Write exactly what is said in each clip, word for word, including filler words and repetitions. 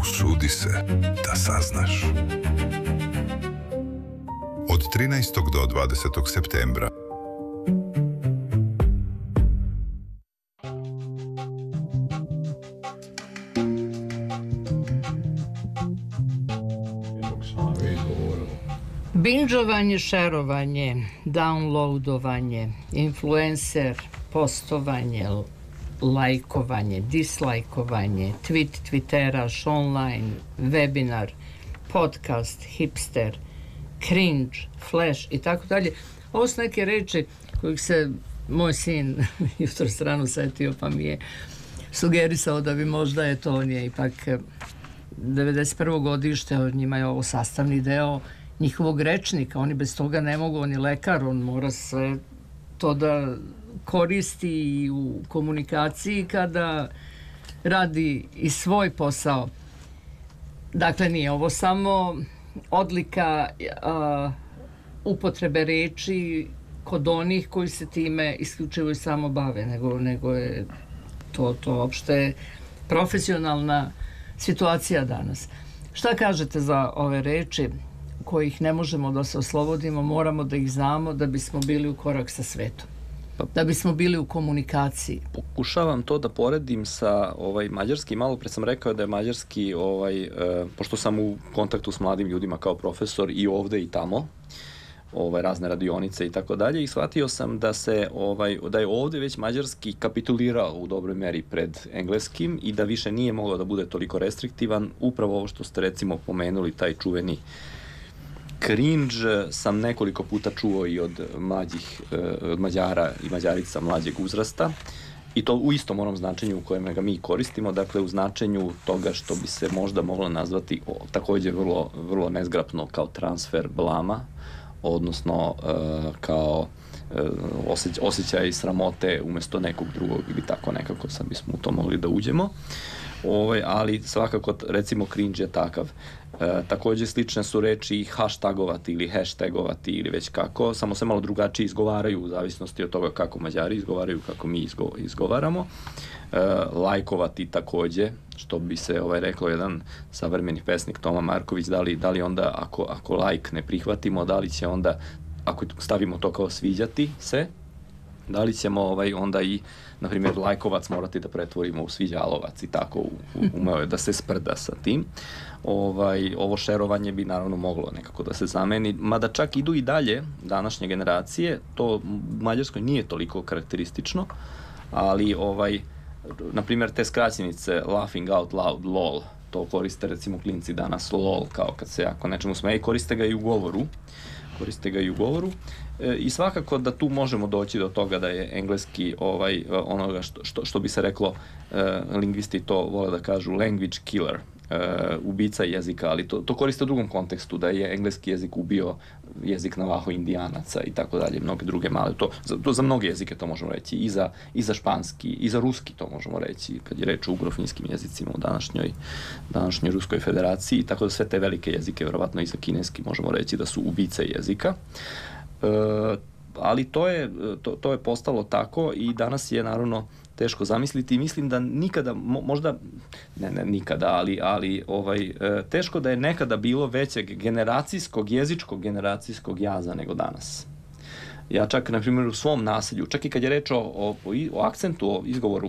Usudi se da saznaš. Od trinaestog do dvadesetog septembra. Binđovanje, šerovanje, downloadovanje, influencer, postovanje, lajkovanje, dislajkovanje, tweet, twitteraš, online, webinar, podcast, hipster, cringe, flash i tako dalje. Ovo su neke reči kojih se moj sin jutro strano setio, pa mi je sugerisao da bi možda, eto, on je ipak devedeset prvo godište, od njima je ovo sastavni deo njihovog rečnika, oni bez toga ne mogu, on je lekar, on mora sve to da koristi i u komunikaciji kada radi i svoj posao. Dakle, nije ovo samo odlika uh, upotrebe reči kod onih koji se time isključivo i samo bave, nego, nego je to, to opšte profesionalna situacija danas. Šta kažete za ove reči kojih ne možemo da se oslobodimo, moramo da ih znamo da bismo bili u korak sa svetom, da bismo bili u komunikaciji? Pokušavam to da poredim sa ovaj mađarski, malo pre sam rekao da je mađarski, ovaj, e, pošto sam u kontaktu s mladim ljudima kao profesor i ovde i tamo, ovaj, razne radionice i tako dalje, i shvatio sam da se ovaj, da je ovde već mađarski kapitulirao u dobroj meri pred engleskim i da više nije mogao da bude toliko restriktivan. Upravo ovo što ste recimo pomenuli, taj čuveni cringe, sam nekoliko puta čuo i od mlađih, od Mađara i Mađarica mlađeg uzrasta, i to u istom onom značenju u kojem ga mi koristimo, dakle u značenju toga što bi se možda moglo nazvati o, takođe vrlo, vrlo nezgrapno kao transfer blama, odnosno uh, kao uh, osjeć, osjećaj sramote umesto nekog drugog, ili tako nekako sad bismo u to mogli da uđemo. Ovaj, ali svakako, recimo, cringe je takav. E, takođe slične su reči hashtagovati ili hashtagovati ili već kako, samo se malo drugačije izgovaraju u zavisnosti od toga kako Mađari izgovaraju, kako mi izgo, izgovaramo. E, lajkovati takođe, što bi se ovaj, reklo jedan savremeni pesnik Toma Marković, da li, da li onda ako, ako lajk ne prihvatimo, da li će onda, ako stavimo to kao sviđati se, da li ćemo ovaj, onda i, na primjer, lajkovac morati da pretvorimo u sviđalovac i tako, u, u, umeo je da se sprda sa tim. Ovaj, ovo šerovanje bi naravno moglo nekako da se zameni, mada čak idu i dalje današnje generacije, to u Mađarskoj nije toliko karakteristično, ali ovaj, na primjer, te skraćenice laughing out loud, lol, to koriste recimo klinci danas, lol, kao kad se jako nečemu smeje, koriste ga i u govoru, koriste ga i u govoru. E, i svakako da tu možemo doći do toga da je engleski ovaj, onoga što, što, što bi se reklo, e, lingvisti to vole da kažu language killer, e, ubica jezika, ali to, to koriste u drugom kontekstu, da je engleski jezik ubio jezik Navaho Indijanaca i tako dalje, mnoge druge male, to, to za mnoge jezike to možemo reći, i za, i za španski, i za ruski to možemo reći, kad je reč o ugrofinskim jezicima u današnjoj, današnjoj Ruskoj federaciji, tako da sve te velike jezike, verovatno i za kineski, možemo reći da su ubice jezika. E, ali to je, to, to je postalo tako i danas je naravno teško zamisliti i mislim da nikada, možda, ne, ne nikada, ali, ali ovaj, teško da je nekada bilo većeg generacijskog, jezičkog generacijskog jaza nego danas. Ja čak, na primjer, u svom naselju, čak i kad je reč o, o, o akcentu, o izgovoru,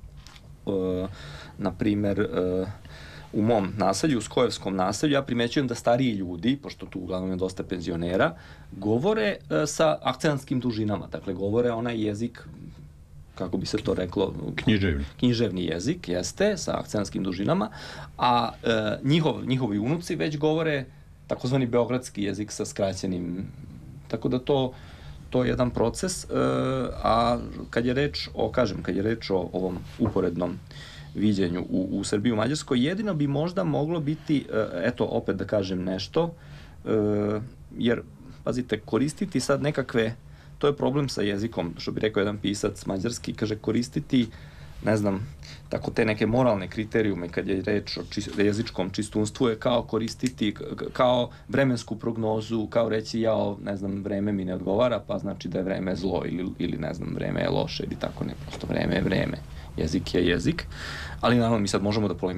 e, na primjer, e, u mom naselju, u Skojevskom naselju, ja primećujem da stariji ljudi, pošto tu uglavnom je dosta penzionera, govore e, sa akcentskim dužinama. Dakle, govore onaj jezik, kako bi se to reklo, književni, književni jezik, jeste, sa akcentskim dužinama, a e, njihov, njihovi unuci već govore takozvani beogradski jezik sa skraćenim, tako da to, to je jedan proces, e, a kad je reč o, kažem, kad je reč o ovom uporednom viđenju u, u Srbiji, u Mađarskoj, jedino bi možda moglo biti, eto, opet da kažem nešto, jer, pazite, koristiti sad nekakve, to je problem sa jezikom, što bi rekao jedan pisac mađarski, kaže, koristiti, ne znam, tako te neke moralne kriterijume kad je reč o čist, jezičkom čistunstvu je kao koristiti, kao vremensku prognozu, kao reći, ja, ne znam, vreme mi ne odgovara, pa znači da je vreme zlo ili, ili ne znam, vreme je loše ili tako ne, prosto vreme je vreme. Jezik je jezik, ali naravno mi sad možemo da